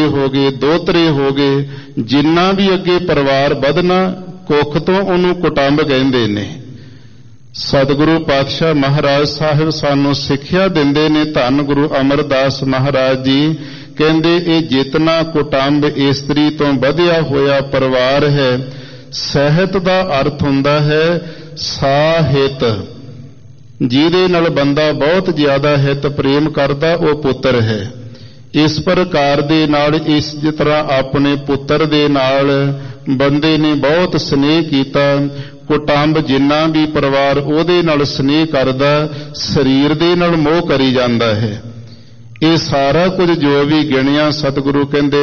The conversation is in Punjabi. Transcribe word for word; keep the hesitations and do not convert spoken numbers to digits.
ਹੋ ਗਏ, ਦੋਤਰੇ ਹੋ ਗਏ, ਜਿੰਨਾ ਵੀ ਅੱਗੇ ਪਰਿਵਾਰ ਵਧਣਾ, ਕੁੱਖ ਤੋਂ ਉਹਨੂੰ ਕੁਟੰਬ ਕਹਿੰਦੇ ਨੇ। ਸਤਿਗੁਰੂ ਪਾਤਸ਼ਾਹ ਮਹਾਰਾਜ ਸਾਹਿਬ ਸਾਨੂੰ ਸਿੱਖਿਆ ਦਿੰਦੇ ਨੇ, ਧੰਨ ਗੁਰੂ ਅਮਰਦਾਸ ਮਹਾਰਾਜ ਜੀ ਕਹਿੰਦੇ, ਇਹ ਜਿਤਨਾ ਕੁਟੰਬ ਇਸਤਰੀ ਤੋਂ ਵਧਿਆ ਹੋਇਆ ਪਰਿਵਾਰ ਹੈ, ਸਹਿਤ ਦਾ ਅਰਥ ਹੁੰਦਾ ਹੈ ਸਾਹਿਤ, ਜਿਹਦੇ ਨਾਲ ਬੰਦਾ ਬਹੁਤ ਜ਼ਿਆਦਾ ਹਿੱਤ ਪ੍ਰੇਮ ਕਰਦਾ, ਉਹ ਪੁੱਤਰ ਹੈ। ਇਸ ਪ੍ਰਕਾਰ ਦੇ ਨਾਲ, ਇਸ ਜਿਸ ਤਰ੍ਹਾਂ ਆਪਣੇ ਪੁੱਤਰ ਦੇ ਨਾਲ ਬੰਦੇ ਨੇ ਬਹੁਤ ਸਨੇਹ ਕੀਤਾ, ਕੁਟੰਬ ਜਿੰਨਾ ਵੀ ਪਰਿਵਾਰ ਉਹਦੇ ਨਾਲ ਸਨੇਹ ਕਰਦਾ, ਸਰੀਰ ਦੇ ਨਾਲ ਮੋਹ ਕਰੀ ਜਾਂਦਾ ਹੈ। ਇਹ ਸਾਰਾ ਕੁਝ ਜੋ ਵੀ ਗਿਣਿਆ, ਸਤਿਗੁਰੂ ਕਹਿੰਦੇ